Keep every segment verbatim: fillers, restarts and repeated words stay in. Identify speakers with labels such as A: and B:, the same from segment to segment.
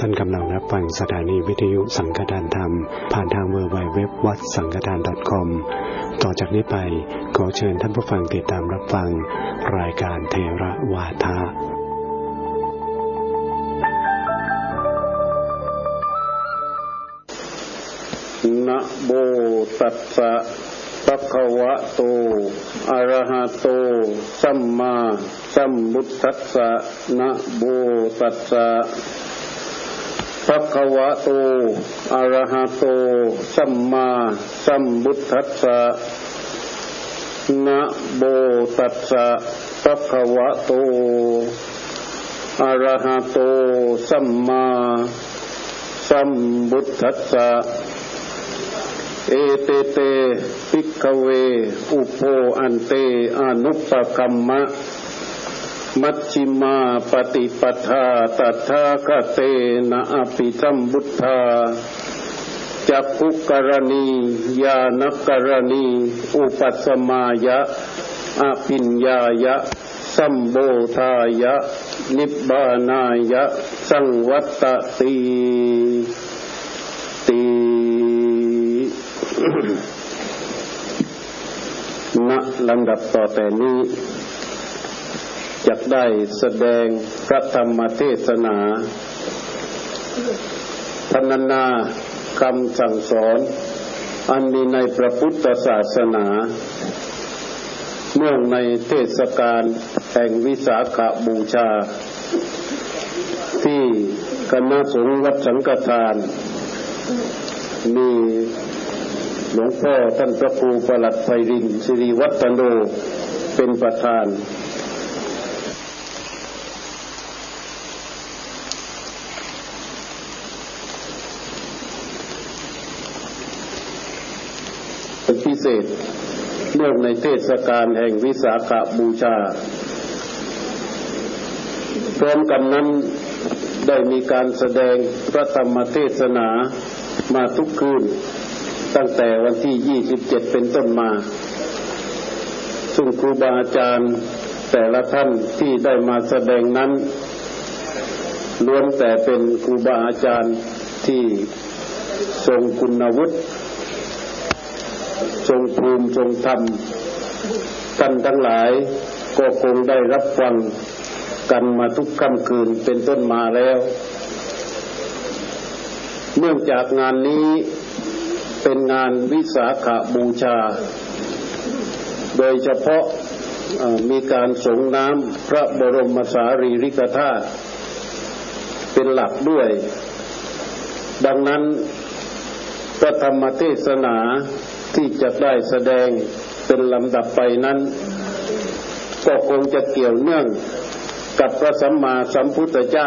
A: ท่านกำลังรับฟังสถานีวิทยุสังฆทานธรรมผ่านทาง ดับเบิลยู ดับเบิลยู ดับเบิลยู ดอท วัดสังฆทาน ดอท คอม ต่อจากนี้ไปขอเชิญท่านผู้ฟังติดตามรับฟังรายการเทระวาทะ
B: นะโมตัสสะภะคะวะโตอะระหะโตสัมมาสัมพุทธัสสะนะโมตัสสะภะคะวะโตอะระหะโตสัมมาสัมพุทธัสสะนะโมตัสสะภะคะวะโตอะระหะโตสัมมาสัมพุทธัสสะเอเตเตภิกขเวอุปโภอันเตอนุปคัมมะมัชฌิมาปฏิปทาตถาคเตนะอภิสัมพุทธาจักขุกรณีญาณกรณีอุปัสสมายะอภิญญายะสัมโบธายะนิบบานายะสังวัตติติณลำดับต่อแต่นี้จะได้แสดงพระธรรมเทศนาพรรณนาคำสั่งสอนอันมีในพระพุทธศาสนาเนื่องในเทศกาลแห่งวิสาขบูชาที่คณะสงฆ์วัดสังฆทานมีหลวงพ่อท่านพระครูประหลัดไพรินทร์สิริวัฒโนเป็นประธานเป็นพิเศษเนื่องในเทศกาลแห่งวิสาขบูชาพร้อมกันนั้นได้มีการแสดงพระธรรมเทศนามาทุกคืนตั้งแต่วันที่ยี่สิบเจ็ดเป็นต้นมาซึ่งครูบาอาจารย์แต่ละท่านที่ได้มาแสดงนั้นล้วนแต่เป็นครูบาอาจารย์ที่ทรงคุณวุฒิทรงภูมิทรงธรรมท่านทั้งหลายก็คงได้รับฟังกันมาทุกค่ำคืนเป็นต้นมาแล้วเนื่องจากงานนี้เป็นงานวิสาขบูชาโดยเฉพาะมีการสงน้ำพระบรมสารีริกธาตุเป็นหลักด้วยดังนั้นพระธรรมเทศนาที่จะได้แสดงเป็นลำดับไปนั้นก็คงจะเกี่ยวเนื่องกับพระสัมมาสัมพุทธเจ้า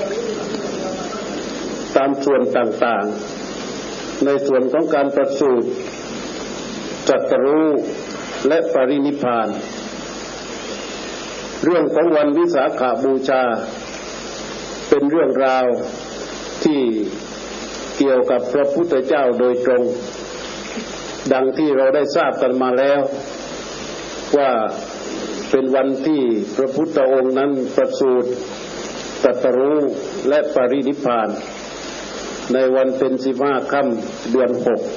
B: ตามส่วนต่างๆในส่วนของการประสูติตรัสรู้และปรินิพพานเรื่องของวันวิสาขบูชาเป็นเรื่องราวที่เกี่ยวกับพระพุทธเจ้าโดยตรงดังที่เราได้ทราบกันมาแล้วว่าเป็นวันที่พระพุทธองค์นั้นประสูติตรัสรู้และปรินิพพานในวันเป็นสิบห้าค่ำเดือนหก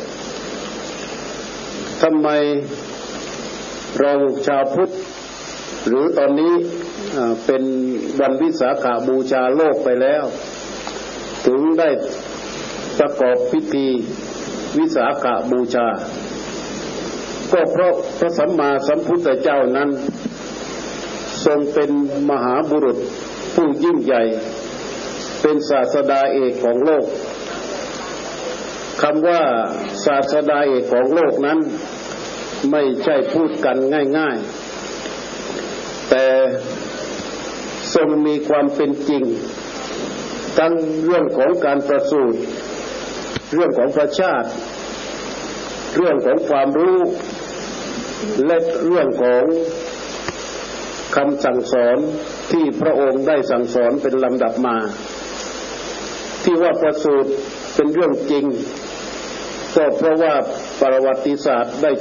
B: ทำไมเราชาวพุทธหรือตอนนี้เป็นวันวิสาขบูชาโลกไปแล้วถึงได้ประกอบพิธีวิสาขบูชาก็เพราะพระสัมมาสัมพุทธเจ้านั้นทรงเป็นมหาบุรุษผู้ยิ่งใหญ่เป็นศาสดาเอกของโลกคำว่าศาสดาเอกของโลกนั้นไม่ใช่พูดกันง่ายๆแต่ทรงมีความเป็นจริงทั้งเรื่องของการประสูติเรื่องของประชาติเรื่องของความรู้และเรื่องของคำสั่งสอนที่พระองค์ได้สั่งสอนเป็นลำดับมาที่ว่าประสูติเป็นเรื่องจริงก็เพราะว่าประวัติศาสตร์ได้